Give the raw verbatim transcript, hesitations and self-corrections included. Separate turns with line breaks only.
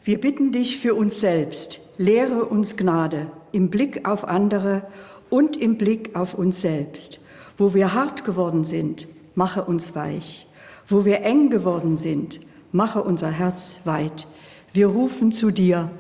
Wir bitten dich für uns selbst, lehre uns Gnade im Blick auf andere und im Blick auf uns selbst. Wo wir hart geworden sind, mache uns weich. Wo wir eng geworden sind, mache unser Herz weit. Wir rufen zu dir,